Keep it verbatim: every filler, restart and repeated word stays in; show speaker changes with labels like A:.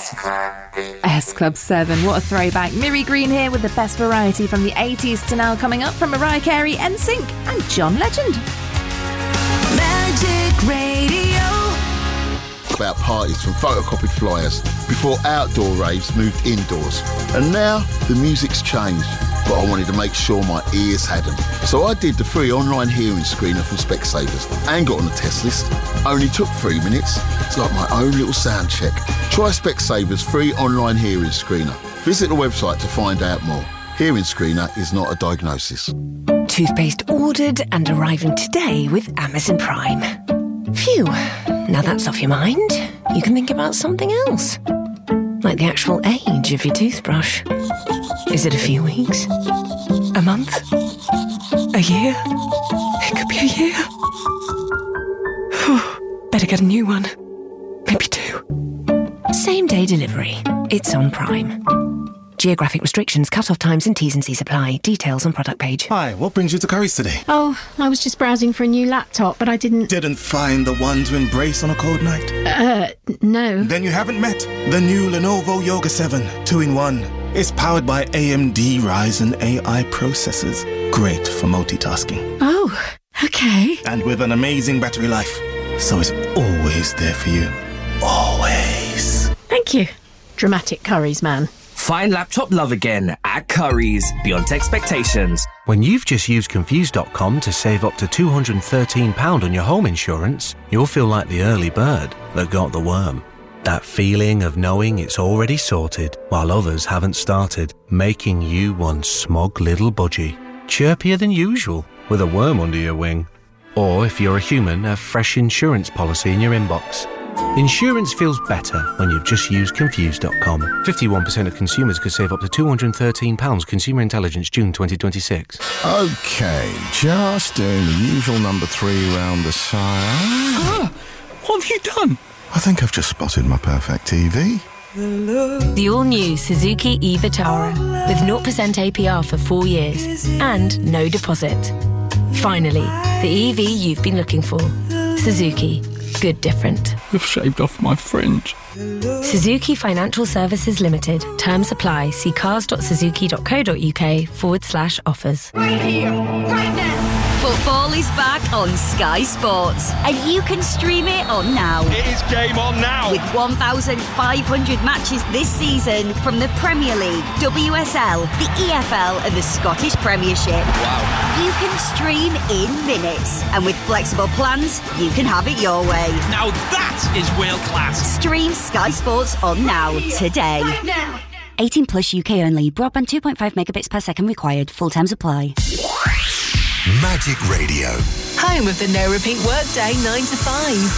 A: S Club seven, what a throwback. Miri Green here with the best variety from the eighties to now, coming up from Mariah Carey, N Sync and John Legend.
B: Magic Radio.
C: About parties from photocopied flyers before outdoor raves moved indoors. And now the music's changed, but I wanted to make sure my ears had them. So I did the free online hearing screener from Specsavers and got on the test list. Only took three minutes. It's like my own little sound check. Try Specsavers free online hearing screener. Visit the website to find out more. Hearing screener is not a diagnosis.
D: Toothpaste ordered and arriving today with Amazon Prime. Phew, now that's off your mind. You can think about something else. Like the actual age of your toothbrush. Is it a few weeks? A month? A year? It could be a year. Whew, better get a new one. Maybe two. Same day delivery. It's on Prime. Geographic restrictions, cut-off times and T's and C's apply. Details on product page.
E: Hi, what brings you to Currys today?
F: Oh, I was just browsing for a new laptop, but I didn't...
E: Didn't find the one to embrace on a cold night?
F: Uh, no.
E: Then you haven't met the new Lenovo Yoga seven two in one. It's powered by A M D Ryzen A I processors. Great for multitasking.
F: Oh, okay.
E: And with an amazing battery life. So it's always there for you. Always.
F: Thank you. Dramatic Currys man.
G: Find laptop love again at Currys, beyond expectations.
H: When you've just used Confused dot com to save up to two hundred thirteen pounds on your home insurance, you'll feel like the early bird that got the worm. That feeling of knowing it's already sorted while others haven't started, making you one smug little budgie. Chirpier than usual, with a worm under your wing. Or if you're a human, a fresh insurance policy in your inbox. Insurance feels better when you've just used Confused dot com. fifty-one percent of consumers could save up to two hundred thirteen pounds. Consumer Intelligence, June twenty twenty-six.
I: OK, just doing the usual number three round the side.
J: Ah, what have you done?
I: I think I've just spotted my perfect T V.
D: The all-new Suzuki e-Vitara with zero percent A P R for four years and no deposit. Finally, the E V you've been looking for. Suzuki. Good different.
J: You've shaved off my fringe.
D: Suzuki Financial Services Limited. Terms apply. See cars.suzuki.co.uk forward slash offers.
B: Right here, right now. Football is back on Sky Sports, and you can stream it on now.
K: It is game on now.
B: With one thousand five hundred matches this season from the Premier League, W S L, the E F L and the Scottish Premiership.
K: Wow.
B: You can stream in minutes, and with flexible plans, you can have it your way.
K: Now that is world class.
B: Stream Sky Sports on now, today.
K: Right now.
B: eighteen plus U K only. Broadband two point five megabits per second required. Full terms apply.
L: Magic Radio.
D: Home of the no repeat workday nine to five.